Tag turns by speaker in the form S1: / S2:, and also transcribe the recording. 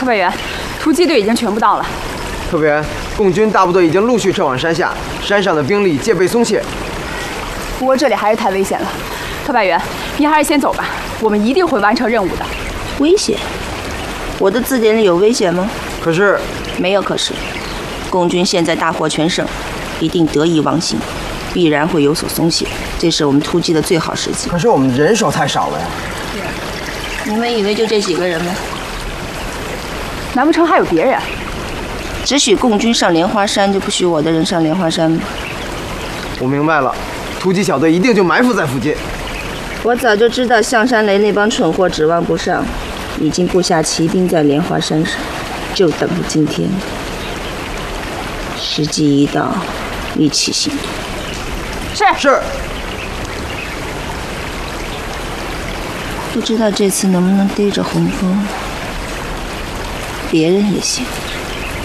S1: 特派员，突击队已经全部到了。
S2: 特派员，共军大部队已经陆续撤往山下，山上的兵力戒备松懈。
S1: 不过这里还是太危险了，特派员，您还是先走吧，我们一定会完成任务的。
S3: 危险？我的字典里有危险吗？
S2: 可是，
S3: 没有可是。共军现在大获全胜，一定得意忘形，必然会有所松懈。这是我们突击的最好时机。
S2: 可是我们人手太少了呀。
S3: 你们以为就这几个人吗？
S1: 难不成还有别人？
S3: 只许共军上莲花山，就不许我的人上莲花山吗？
S2: 我明白了，突击小队一定就埋伏在附近。
S3: 我早就知道象山雷那帮蠢货指望不上，已经布下骑兵在莲花山上，就等着今天。时机一到，一起行动。
S2: 是。
S3: 不知道这次能不能逮着洪峰，别人也行。